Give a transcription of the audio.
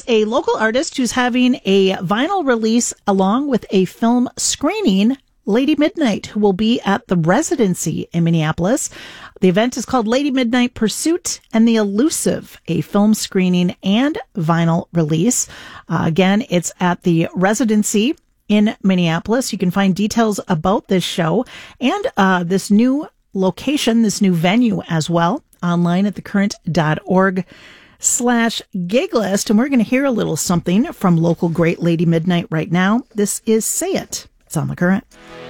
a local artist who's having a vinyl release along with a film screening, Lady Midnight, who will be at the Residency in Minneapolis. The event is called Lady Midnight Pursuit and the Elusive, a film screening and vinyl release. Again, it's at the Residency in Minneapolis. You can find details about this show and this new location, this new venue as well, online at thecurrent.org/gig list. And we're going to hear a little something from local great Lady Midnight right now. This is Say It. It's on The Current.